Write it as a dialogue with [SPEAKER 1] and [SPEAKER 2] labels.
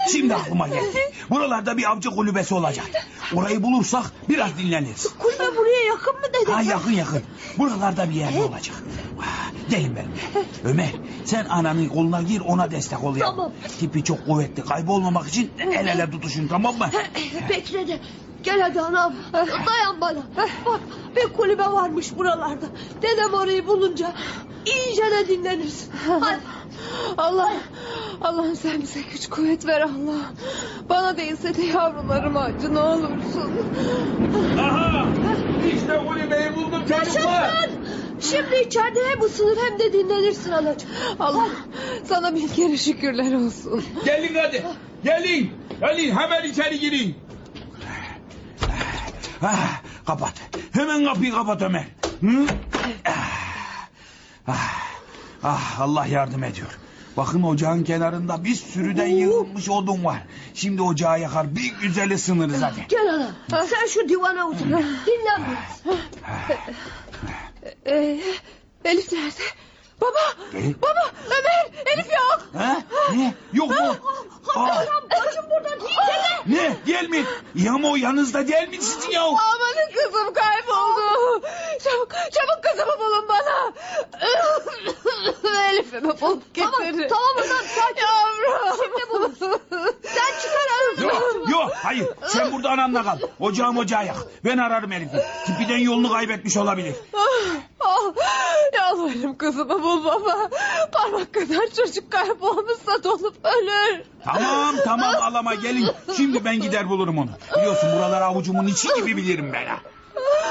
[SPEAKER 1] Şimdi aklıma geldi. Buralarda bir avcı kulübesi olacak. Orayı bulursak biraz dinleniriz.
[SPEAKER 2] Kulübe buraya yakın mı dedin?
[SPEAKER 1] Ha, yakın. Buralarda bir yerde olacak. Gelin benimle. Ömer, sen ananın koluna gir, ona destek ol ya.
[SPEAKER 2] Tamam.
[SPEAKER 1] Tipi çok kuvvetli, kaybolmamak için el ele tutuşun, tamam mı?
[SPEAKER 2] Bekle de. Gel hadi anam. Dayan bana. Bak, bir kulübe varmış buralarda. Dedem orayı bulunca iyice de dinlenirsin. Hadi.
[SPEAKER 3] Allah'ım sen bize güç kuvvet ver Allah. Bana değilse de yavrularıma acı ne olursun.
[SPEAKER 1] Aha! İşte kulübeyi buldum çocuklar.
[SPEAKER 2] Yaşasın. Şimdi içeride hem ısınır hem de dinlenirsin anacığım.
[SPEAKER 3] Allah sana bin kere şükürler olsun.
[SPEAKER 1] Gelin hadi. Gelin hemen içeri girin. Kapat. Hemen kapıyı kapat Ömer. Hı? Allah yardım ediyor. Bakın ocağın kenarında bir sürüden yığılmış odun var. Şimdi ocağı yakar, bir güzel ısınırız hadi.
[SPEAKER 2] Gel ana. Sen şu divana otur. Dinlen biraz.
[SPEAKER 3] Elif nerede? Baba Ömer Elif yok.
[SPEAKER 1] Ha? Ne? Yok mu?
[SPEAKER 2] Bacım burada değil deme.
[SPEAKER 1] Ne? Değil mi? Ya ama o yanınızda değil mi sizin ya?
[SPEAKER 3] Amanın kızım kayboldu. Çabuk kızımı bulun bana. Elif'imi bulup getirin.
[SPEAKER 2] Tamam anam sakin.
[SPEAKER 3] Yavrum.
[SPEAKER 2] Şimdi bulursun. Sen çıkar arasın.
[SPEAKER 1] Yok hayır, sen burada ananla kal. Ocağı yak. Ben ararım Elif'i. Tipiden yolunu kaybetmiş olabilir.
[SPEAKER 3] Yalvarırım kızımı bul baba. Parmak kadar çocuk kaybolmuşsa dolup ölür.
[SPEAKER 1] Tamam ağlama gelin. Şimdi ben gider bulurum onu. Biliyorsun buralar avucumun içi gibi bilirim ben ha.